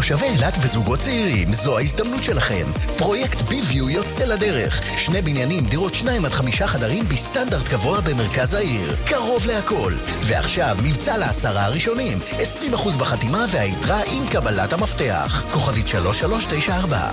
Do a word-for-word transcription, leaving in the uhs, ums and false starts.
תושבי אילת וזוגות צעירים, זו ההזדמנות שלכם. פרויקט ביוויו יוצא לדרך. שני בניינים, דירות שניים עד חמישה חדרים בסטנדרט גבוה במרכז העיר. קרוב להכל. ועכשיו מבצע לעשרה הראשונים. עשרים אחוז בחתימה והיתרה עם קבלת המפתח. כוכבית שלוש שלוש תשע ארבע.